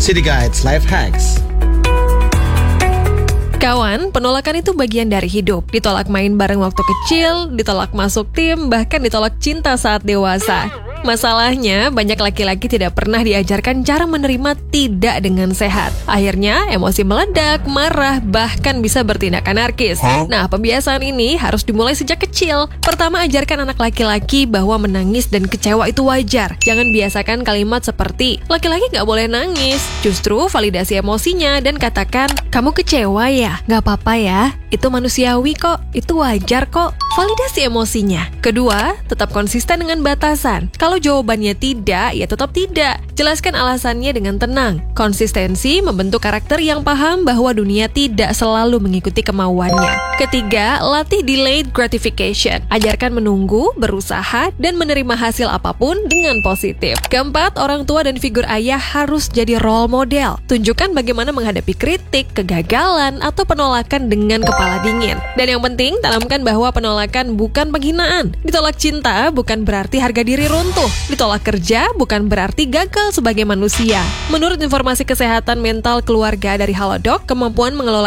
City Guides Life Hacks. Kawan, penolakan itu bagian dari hidup. Ditolak main bareng waktu kecil, ditolak masuk tim, bahkan ditolak cinta saat dewasa. Masalahnya, banyak laki-laki tidak pernah diajarkan cara menerima tidak dengan sehat. Akhirnya, emosi meledak, marah, bahkan bisa bertindak anarkis. Nah, pembiasaan ini harus dimulai sejak kecil. Pertama, ajarkan anak laki-laki bahwa menangis dan kecewa itu wajar. Jangan biasakan kalimat seperti, laki-laki nggak boleh nangis. Justru, validasi emosinya dan katakan, kamu kecewa ya? Nggak apa-apa ya, itu manusiawi kok, itu wajar kok. Validasi emosinya. Kedua, tetap konsisten dengan batasan. Kalau jawabannya tidak, ya tetap tidak. Jelaskan alasannya dengan tenang. Konsistensi membentuk karakter yang paham bahwa dunia tidak selalu mengikuti kemauannya. Ketiga, latih delayed gratification. Ajarkan menunggu, berusaha, dan menerima hasil apapun dengan positif. Keempat, orang tua dan figur ayah harus jadi role model. Tunjukkan bagaimana menghadapi kritik, kegagalan, atau penolakan dengan kepala dingin. Dan yang penting, tanamkan bahwa penolakan bukan penghinaan. Ditolak cinta bukan berarti harga diri runtuh. Ditolak kerja bukan berarti gagal sebagai manusia. Menurut informasi kesehatan mental keluarga dari Halodoc, kemampuan mengelola